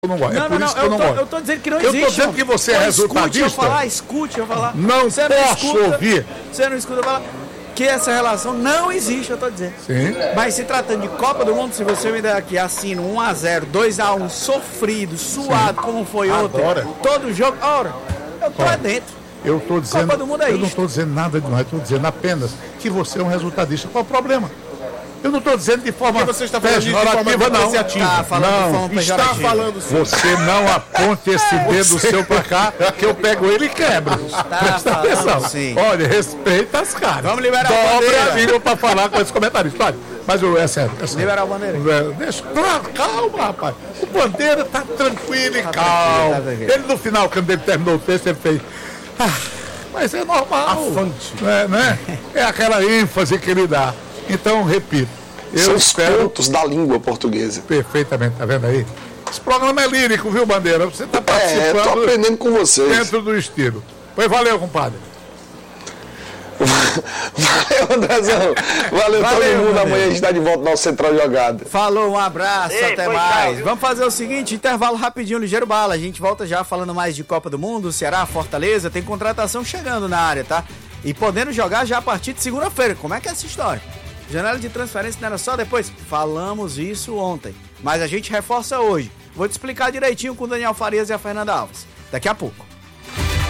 não gosto. Não, é por isso que eu não gosto. Eu tô dizendo que não Eu existe. tô dizendo que você é resultadista. Escute eu falar. Não Você posso ouvir. Você não escuta eu falar que essa relação não existe, eu tô dizendo. Sim. Mas se tratando de Copa do Mundo, se você me der aqui assino 1-0, 2-1, sofrido, suado, como foi ontem, todo jogo, ora, eu tô lá dentro. Eu estou dizendo, Copa do Mundo é eu não isto. estou dizendo nada demais, estou dizendo apenas que você é um resultadista. Qual o problema? Eu não estou dizendo de forma Porque você está falando de forma não. apreciativa. Tá falando de forma Está pejorativa. falando sim. Você não aponte esse dedo seu pra cá, que eu pego ele e quebro. Presta atenção. Sim. Olha, respeita as caras. Vamos liberar a Dobre bandeira. a língua pra falar com esses comentários. Olha, mas é sério. Liberar o Bandeira. Deixa, claro, calma, rapaz. O Bandeira tá tranquilo e calmo. tranquilo. Ele no final, quando ele terminou o texto, ele fez. Mas é normal. Afante. Né? É aquela ênfase que ele dá. Então, repito. Eu São os espero pontos da língua portuguesa. perfeitamente, tá vendo aí? Esse programa é lírico, viu, Bandeira? Você tá Eu participando tô aprendendo com vocês. dentro do estilo. Pois valeu, compadre. Valeu, Andrezão. Valeu todo mundo. Bandeira. Amanhã a gente está de volta no nosso Central Jogada. Falou, um abraço, Ei, até foi mais. tchau, viu? Vamos fazer o seguinte, intervalo rapidinho, ligeiro bala. A gente volta já falando mais de Copa do Mundo, Ceará, Fortaleza, tem contratação chegando na área, tá? E podendo jogar já a partir de segunda-feira. Como é que é essa história? Janela de transferência não era só depois? Falamos isso ontem, mas a gente reforça hoje. Vou te explicar direitinho com o Daniel Farias e a Fernanda Alves. Daqui a pouco.